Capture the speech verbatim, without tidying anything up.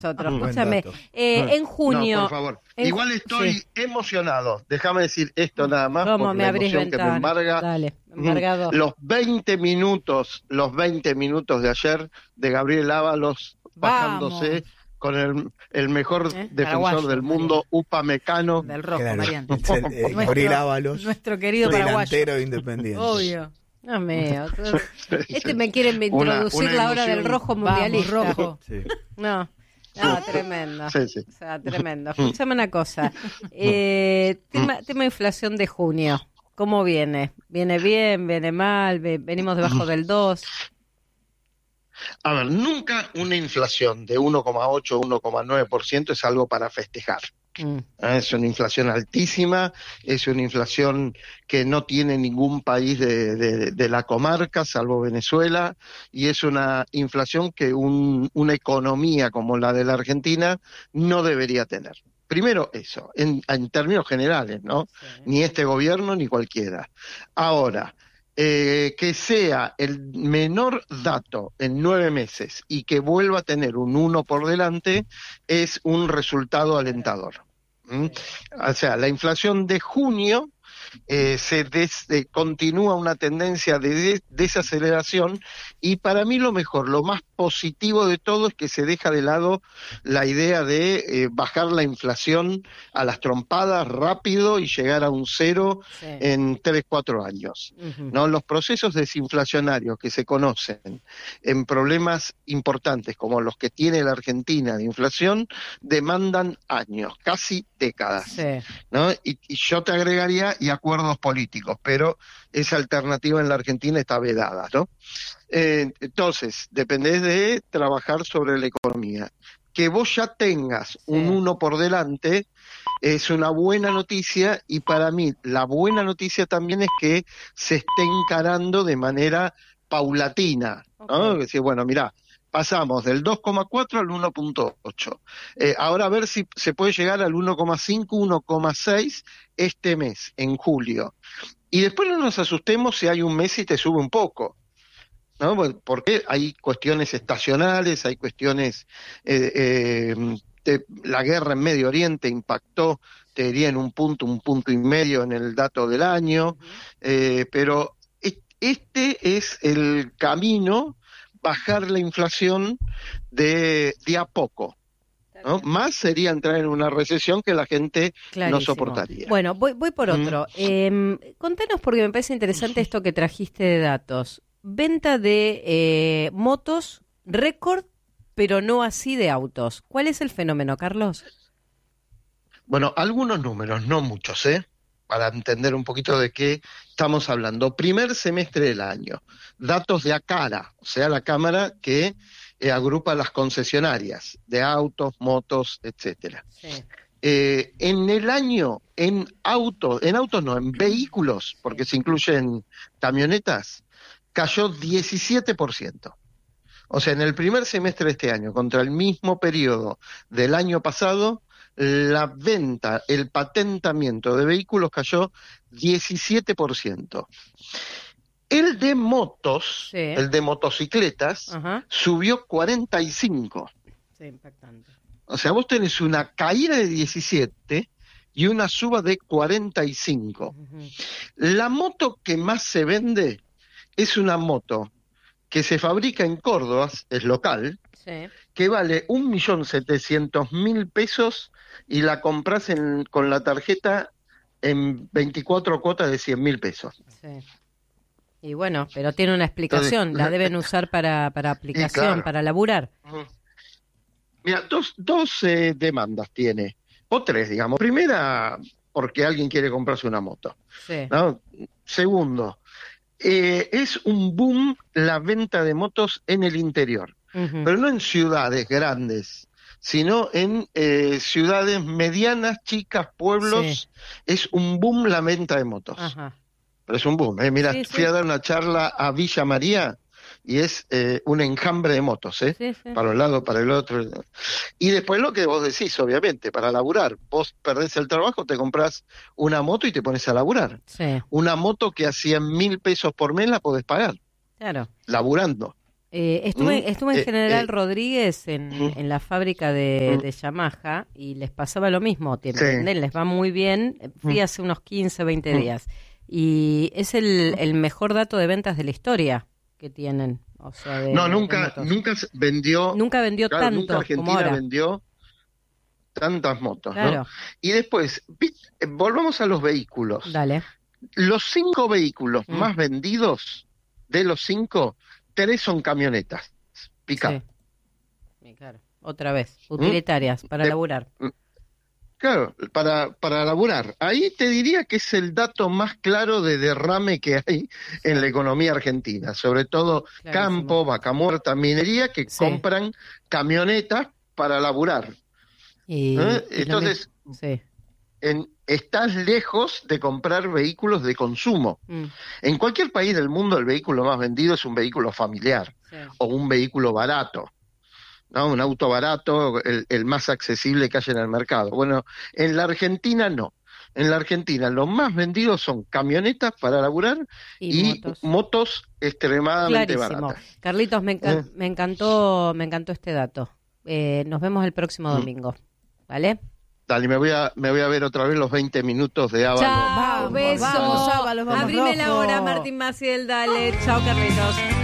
Nosotros. Buen Escúchame, dato. eh, en junio... No, por favor. en Igual ju- estoy sí. emocionado. Déjame decir esto nada más ¿Cómo por me la abrís emoción que me ventana? embarga. Dale, Mm, embargado. Los veinte minutos, los veinte minutos de ayer de Gabriel Ábalos bajándose Vamos. con el, el mejor ¿Eh? defensor Paraguayo, del mundo, Upamecano. Del rojo, Claro, Mariano. el- el- el Gabriel Ábalos, Nuestro querido paraguayo. delantero de Independiente. Obvio. No, mío. Este me quiere Una- introducir una la hora del emoción. rojo Vamos, mundialista. rojo. Sí. No, no, tremendo. Sí, sí. O sea, tremendo. Escúchame una cosa. Eh, tema, tema inflación de junio. ¿Cómo viene? ¿Viene bien? ¿Viene mal? Ve- ¿Venimos debajo del dos? A ver, nunca una inflación de uno coma ocho o uno coma nueve por ciento es algo para festejar. Mm. Es una inflación altísima, es una inflación que no tiene ningún país de, de- de la comarca, salvo Venezuela, y es una inflación que un- una economía como la de la Argentina no debería tener. Primero eso, en, en términos generales, ¿no? Ni este gobierno ni cualquiera. Ahora, eh, que sea el menor dato en nueve meses y que vuelva a tener un uno por delante es un resultado alentador. ¿Mm? O sea, la inflación de junio eh, se des- eh, continúa una tendencia de de- desaceleración y para mí lo mejor, lo más positivo de todo es que se deja de lado la idea de eh, bajar la inflación a las trompadas rápido y llegar a un cero Sí. en tres, cuatro años. Ujú. ¿No? Los procesos desinflacionarios que se conocen en problemas importantes como los que tiene la Argentina de inflación demandan años, casi décadas. Sí. ¿No? Y, y yo te agregaría y acuerdos políticos, pero esa alternativa en la Argentina está vedada, ¿no? Eh, entonces, dependés de trabajar sobre la economía. Que vos ya tengas un Sí. uno por delante es una buena noticia y para mí la buena noticia también es que se esté encarando de manera paulatina, ¿no? Ok. Decir, bueno, mirá, pasamos del dos coma cuatro al uno punto ocho. Eh, ahora a ver si se puede llegar al uno coma cinco, uno coma seis este mes, en julio. Y después no nos asustemos si hay un mes y te sube un poco, ¿no? Bueno, porque hay cuestiones estacionales, hay cuestiones... Eh, eh, de- la guerra en Medio Oriente impactó, te diría, en un punto, un punto y medio en el dato del año, eh, pero e- este es el camino, bajar la inflación de, de a poco, ¿no? Más sería entrar en una recesión que la gente Clarísimo. no soportaría. Bueno, voy, voy por Mm. otro. Eh, contanos, porque me parece interesante esto que trajiste de datos. Venta de eh, motos, récord, pero no así de autos. ¿Cuál es el fenómeno, Carlos? Bueno, algunos números, no muchos, ¿eh? Para entender un poquito de qué estamos hablando. Primer semestre del año, datos de ACARA, o sea, la cámara que eh, agrupa las concesionarias de autos, motos, etcétera. Sí. Eh, en el año, en autos, en autos no, en vehículos, porque se incluyen camionetas, cayó diecisiete por ciento. O sea, en el primer semestre de este año, contra el mismo periodo del año pasado, la venta, el patentamiento de vehículos cayó diecisiete por ciento. El de motos, Sí. el de motocicletas, Ajá. subió cuarenta y cinco. Sí, impactante. O sea, vos tenés una caída de diecisiete y una suba de cuarenta y cinco. Ujú. La moto que más se vende es una moto que se fabrica en Córdoba, es local, Sí. que vale un millón setecientos mil pesos y la compras en, con la tarjeta en veinticuatro cuotas de cien mil pesos. Sí. Y bueno, pero tiene una explicación. Entonces- La deben usar para, para aplicación, claro. para laburar. Mira, dos, dos eh, demandas tiene, o tres, digamos. Primera, porque alguien quiere comprarse una moto, Sí. ¿no? Segundo, eh, es un boom la venta de motos en el interior, Ujú. pero no en ciudades grandes, sino en eh, ciudades medianas, chicas, pueblos. Es un boom la venta de motos. Ajá. Pero es un boom. ¿eh? Mira, Sí, sí. fui a dar una charla a Villa María y es eh, un enjambre de motos, ¿eh? Sí, sí. Para un lado, para el otro. Y después lo que vos decís, obviamente, para laburar. Vos perdés el trabajo, te comprás una moto y te pones a laburar. Sí, Una moto que a cien mil pesos por mes la podés pagar, claro. laburando. Eh, estuve, ¿Mm? estuve en Eh, General eh, Rodríguez en, ¿Mm? en la fábrica de, ¿Mm? de Yamaha y les pasaba lo mismo, ¿te Sí. entienden? Les va muy bien. Fui ¿Mm? hace unos quince, veinte ¿Mm? días y es el, el mejor dato de ventas de la historia que tienen. O sea, de, No, de nunca, motos. nunca se vendió, Nunca vendió claro, tanto nunca como Argentina ahora. vendió tantas motos, ¿no? Claro, Y después, vi- eh, volvamos a los vehículos. dale. Los cinco vehículos Mm. más vendidos, de los cinco, tres son camionetas, pick-up. Sí. Sí, claro. Otra vez, utilitarias para De- laburar. Claro, para, para laburar. Ahí te diría que es el dato más claro de derrame que hay en la economía argentina, sobre todo Clarísimo. campo, vaca muerta, minería, que Sí. compran camionetas para laburar. Y, ¿Eh? y lo Entonces, mismo- sí. en, estás lejos de comprar vehículos de consumo. Mm, En cualquier país del mundo el vehículo más vendido es un vehículo familiar sí. o un vehículo barato, ¿no? Un auto barato, el, el más accesible que hay en el mercado. Bueno, en la Argentina no. En la Argentina los más vendidos son camionetas para laburar Y, y, motos. motos extremadamente Clarísimo. baratas. Carlitos, me, encan- Eh. me encantó, me encantó este dato. Eh, nos vemos el próximo Mm. domingo. ¿Vale? Dale, me voy a, me voy a ver otra vez los veinte minutos de Ábalos. Chao, Vamos, beso. vamos, Ábalos, vamos, Abrime la rojo. hora, Martín Maciel, dale. Chao, Carlitos.